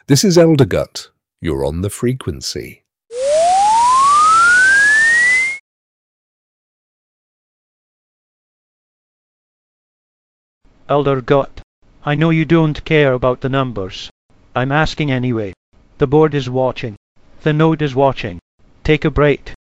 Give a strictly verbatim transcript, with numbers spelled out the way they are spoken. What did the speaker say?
This is Eldergut. You're on the frequency. Eldergut, I know you don't care about the numbers. I'm asking anyway. The board is watching. The node is watching. Take a break.